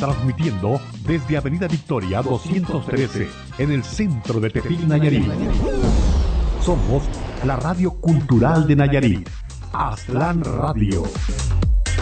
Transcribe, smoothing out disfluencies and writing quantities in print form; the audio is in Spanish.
transmitiendo desde Avenida Victoria 213, en el centro de Tepic, Nayarit. Somos la radio cultural de Nayarit, Aztlán Radio.